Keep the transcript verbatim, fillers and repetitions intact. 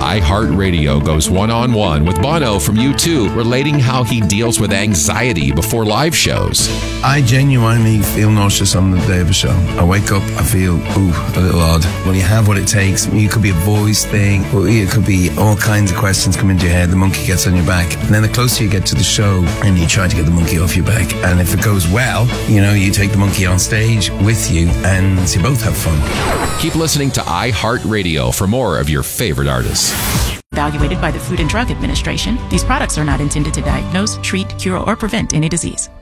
iHeartRadio goes one-on-one with Bono from U two, relating how he deals with anxiety before live shows. I genuinely feel nauseous on the day of a show. I wake up, I feel, ooh, a little odd. When you have what it takes, it could be a voice thing, or it could be all kinds of questions come into your head, the monkey gets on your back. And then the closer you get to the show, and you try to get the monkey off your back. And if it goes well, you know, you take the monkey on stage with you, and you both have fun. Keep listening to iHeartRadio for more of your favorite artists. Evaluated by the Food and Drug Administration, these products are not intended to diagnose, treat, cure, or prevent any disease.